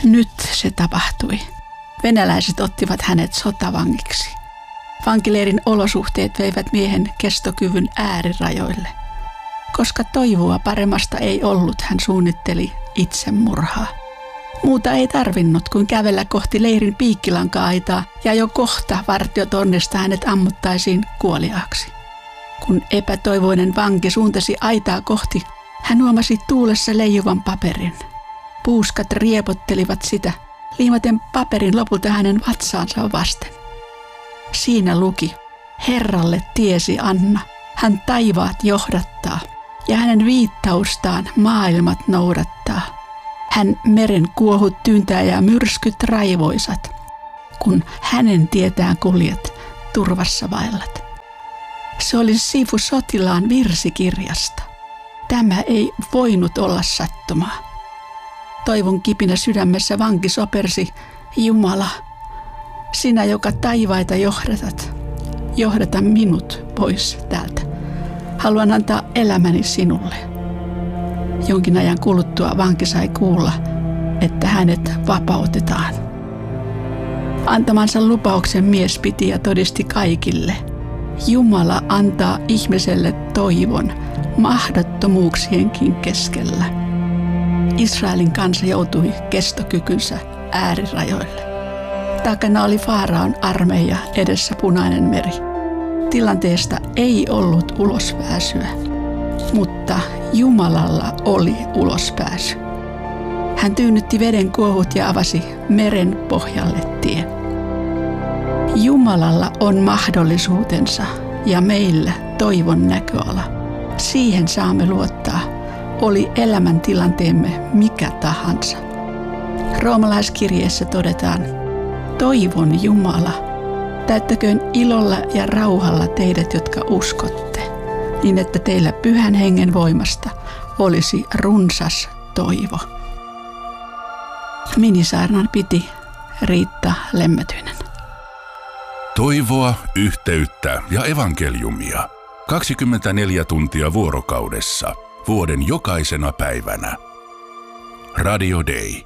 Nyt se tapahtui. Venäläiset ottivat hänet sotavangiksi. Vankileirin olosuhteet veivät miehen kestokyvyn äärirajoille. Koska toivoa paremmasta ei ollut, hän suunnitteli itsemurhaa. Muuta ei tarvinnut kuin kävellä kohti leirin piikkilanka-aitaa ja jo kohta vartiotonnesta hänet ammuttaisiin kuoliaaksi. Kun epätoivoinen vanki suuntasi aitaa kohti, hän huomasi tuulessa leijuvan paperin. Puuskat riepottelivat sitä, liimaten paperin lopulta hänen vatsaansa vasten. Siinä luki, Herralle tiesi Anna, hän taivaat johdattaa ja hänen viittaustaan maailmat noudattaa. Hän meren kuohut työntää ja myrskyt raivoisat, kun hänen tietään kuljet, turvassa vaellat. Se oli sivu sotilaan virsikirjasta. Tämä ei voinut olla sattumaa. Toivon kipinä sydämessä vanki sopersi, Jumala, sinä, joka taivaita johdatat, johdata minut pois täältä. Haluan antaa elämäni sinulle. Jonkin ajan kuluttua vanki sai kuulla, että hänet vapautetaan. Antamansa lupauksen mies piti ja todisti kaikille. Jumala antaa ihmiselle toivon mahdottomuuksienkin keskellä. Israelin kansa joutui kestokykynsä äärirajoille. Takana oli Faaraon armeija, edessä Punainen meri. Tilanteesta ei ollut ulospääsyä, mutta Jumalalla oli ulospääsy. Hän tyynnytti veden kuohut ja avasi meren pohjalle tien. Jumalalla on mahdollisuutensa ja meillä toivon näköala. Siihen saamme luottaa, oli elämäntilanteemme mikä tahansa. Roomalaiskirjeessä todetaan, toivon Jumala, täyttäköön ilolla ja rauhalla teidät, jotka uskotte, niin että teillä Pyhän Hengen voimasta olisi runsas toivo. Minisaarnan piti Riitta Lemmetyinen. Toivoa, yhteyttä ja evankeliumia. 24 tuntia vuorokaudessa, vuoden jokaisena päivänä. Radio Day.